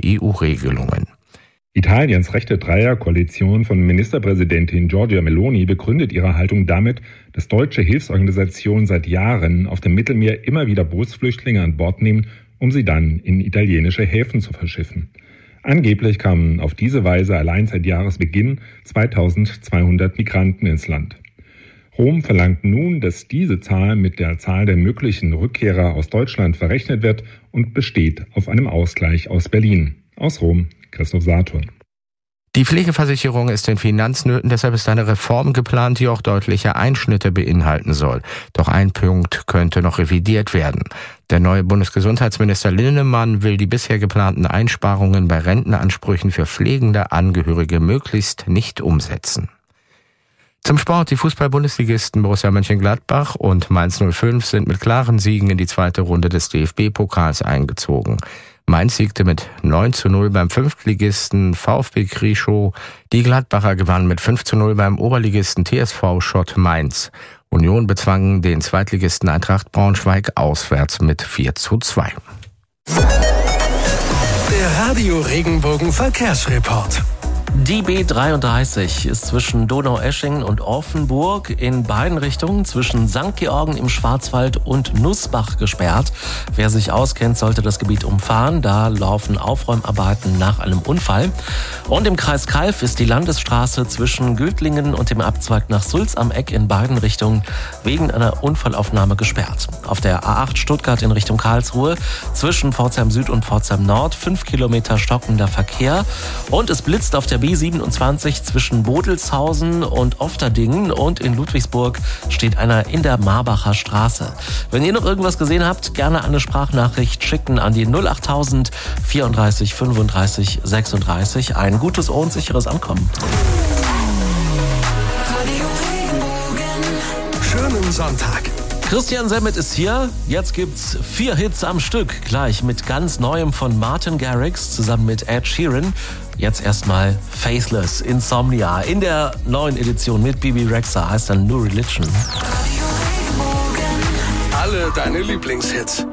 EU-Regelungen. Italiens rechte Dreierkoalition von Ministerpräsidentin Giorgia Meloni begründet ihre Haltung damit, dass deutsche Hilfsorganisationen seit Jahren auf dem Mittelmeer immer wieder Bootsflüchtlinge an Bord nehmen, um sie dann in italienische Häfen zu verschiffen. Angeblich kamen auf diese Weise allein seit Jahresbeginn 2200 Migranten ins Land. Rom verlangt nun, dass diese Zahl mit der Zahl der möglichen Rückkehrer aus Deutschland verrechnet wird und besteht auf einem Ausgleich aus Berlin. Aus Rom, Christoph Saturn. Die Pflegeversicherung ist in Finanznöten, deshalb ist eine Reform geplant, die auch deutliche Einschnitte beinhalten soll. Doch ein Punkt könnte noch revidiert werden. Der neue Bundesgesundheitsminister Linnemann will die bisher geplanten Einsparungen bei Rentenansprüchen für pflegende Angehörige möglichst nicht umsetzen. Zum Sport. Die Fußball-Bundesligisten Borussia Mönchengladbach und Mainz 05 sind mit klaren Siegen in die zweite Runde des DFB-Pokals eingezogen. Mainz siegte mit 9:0 beim Fünftligisten VfB Krieschow. Die Gladbacher gewannen mit 5:0 beim Oberligisten TSV Schott Mainz. Union bezwang den Zweitligisten Eintracht Braunschweig auswärts mit 4:2. Der Radio Regenbogen Verkehrsreport. Die B33 ist zwischen Donaueschingen und Offenburg in beiden Richtungen zwischen St. Georgen im Schwarzwald und Nussbach gesperrt. Wer sich auskennt, sollte das Gebiet umfahren. Da laufen Aufräumarbeiten nach einem Unfall. Und im Kreis Calw ist die Landesstraße zwischen Güldlingen und dem Abzweig nach Sulz am Eck in beiden Richtungen wegen einer Unfallaufnahme gesperrt. Auf der A8 Stuttgart in Richtung Karlsruhe zwischen Pforzheim Süd und Pforzheim Nord 5 Kilometer stockender Verkehr. Und es blitzt auf der B27 zwischen Bodelshausen und Ofterdingen und in Ludwigsburg steht einer in der Marbacher Straße. Wenn ihr noch irgendwas gesehen habt, gerne eine Sprachnachricht schicken an die 08000 34 35 36. Ein gutes und sicheres Ankommen. Schönen Sonntag. Christian Semmet ist hier. Jetzt gibt's 4 Hits am Stück. Gleich mit ganz Neuem von Martin Garrix zusammen mit Ed Sheeran. Jetzt erstmal Faithless, Insomnia. In der neuen Edition mit Bibi Rexha heißt dann New Religion. Alle deine Lieblingshits.